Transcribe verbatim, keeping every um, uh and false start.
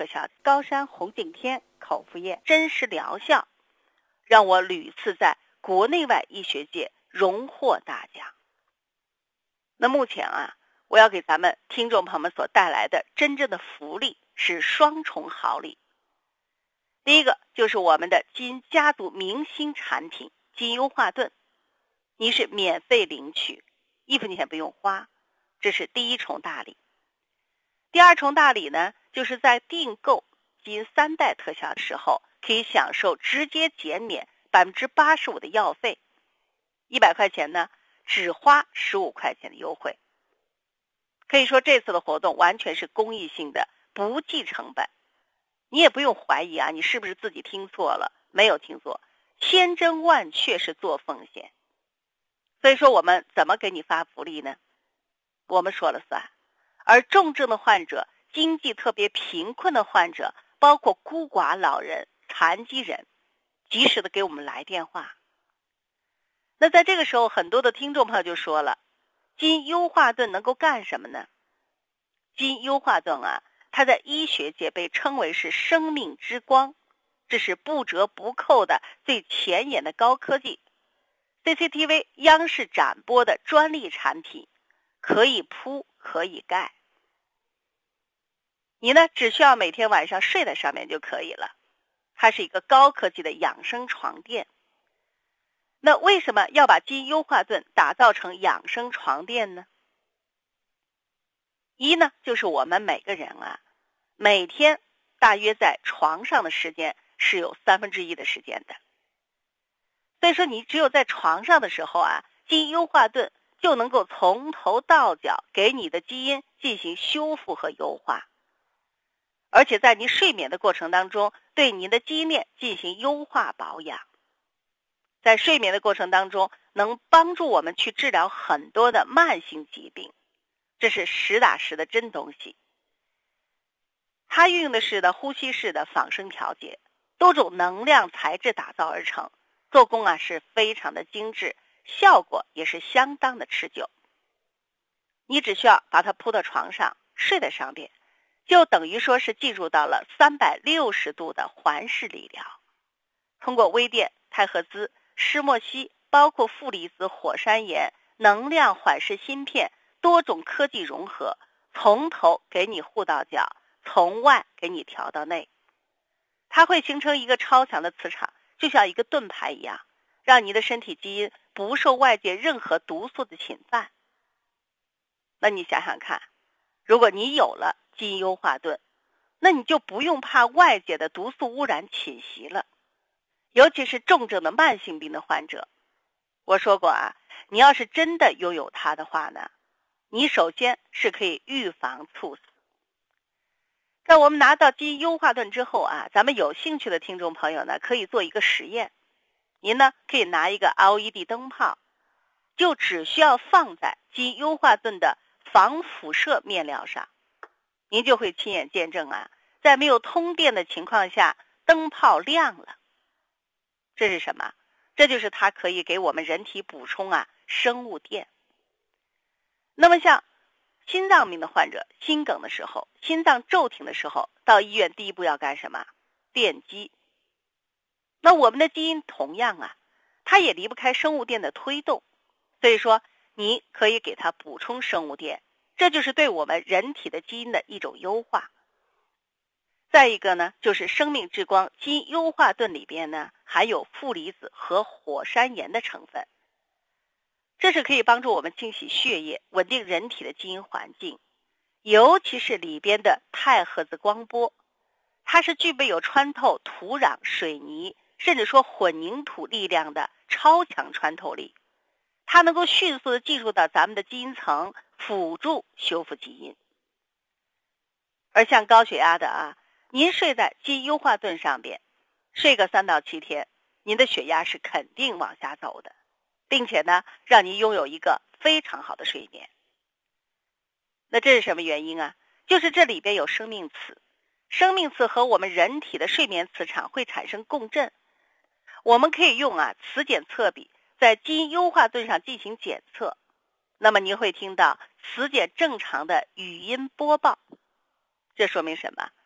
特效，高山红景天口服液真实疗效，让我屡次在国内外医学界荣获大奖。那目前啊，我要给咱们听众朋友们所带来的真正的福利是双重好礼。第一个就是我们的基因家族明星产品基因优化盾，你是免费领取，一分钱不用花，这是第一重大礼。第二重大礼呢，就是在订购基因三代特效的时候，可以享受直接减免 百分之八十五 的药费，一百块钱呢只花十五块钱的优惠。可以说这次的活动完全是公益性的，不计成本。你也不用怀疑啊，你是不是自己听错了？没有听错，千真万确是做奉献。所以说我们怎么给你发福利呢？我们说了算。而重症的患者、经济特别贫困的患者，包括孤寡老人、残疾人，及时的给我们来电话。那在这个时候，很多的听众朋友就说了，基因优化盾能够干什么呢？基因优化盾啊，它在医学界被称为是生命之光，这是不折不扣的最前沿的高科技。C C T V 央视展播的专利产品，可以铺可以盖，你呢只需要每天晚上睡在上面就可以了。它是一个高科技的养生床垫。那为什么要把基因优化盾打造成养生床垫呢？一呢，就是我们每个人啊，每天大约在床上的时间是有三分之一的时间的。所以说你只有在床上的时候啊，基因优化盾就能够从头到脚给你的基因进行修复和优化，而且在你睡眠的过程当中，对你的基因链进行优化保养。在睡眠的过程当中，能帮助我们去治疗很多的慢性疾病，这是实打实的真东西。它运用的是的呼吸式的仿生调节，多种能量材质打造而成，做工啊是非常的精致，效果也是相当的持久。你只需要把它铺到床上，睡在上面，就等于说是进入到了三百六十度的环视理疗。通过微电、太赫兹、施莫西，包括负离子火山岩、能量缓释芯片，多种科技融合，从头给你护到脚，从外给你调到内。它会形成一个超强的磁场，就像一个盾牌一样，让你的身体基因不受外界任何毒素的侵犯。那你想想看，如果你有了基因优化盾，那你就不用怕外界的毒素污染侵袭了。尤其是重症的慢性病的患者，我说过啊，你要是真的拥有它的话呢，你首先是可以预防猝死。在我们拿到基因优化盾之后啊，咱们有兴趣的听众朋友呢，可以做一个实验。您呢可以拿一个 L E D 灯泡，就只需要放在基因优化盾的防辐射面料上，您就会亲眼见证啊，在没有通电的情况下，灯泡亮了。这是什么？这就是它可以给我们人体补充啊生物电。那么像心脏病的患者，心梗的时候，心脏骤停的时候，到医院第一步要干什么？电击。那我们的基因同样啊，它也离不开生物电的推动，所以说你可以给它补充生物电，这就是对我们人体的基因的一种优化。再一个呢，就是生命之光基因优化盾里边呢含有负离子和火山岩的成分，这是可以帮助我们清洗血液，稳定人体的基因环境。尤其是里边的太赫兹光波，它是具备有穿透土壤、水泥甚至说混凝土力量的超强穿透力，它能够迅速的进入到咱们的基因层，辅助修复基因。而像高血压的啊，您睡在基因优化盾上边，睡个三到七天，您的血压是肯定往下走的，并且呢，让您拥有一个非常好的睡眠。那这是什么原因啊？就是这里边有生命磁，生命磁和我们人体的睡眠磁场会产生共振。我们可以用啊磁检测笔在基因优化盾上进行检测，那么您会听到磁检正常的语音播报。这说明什么？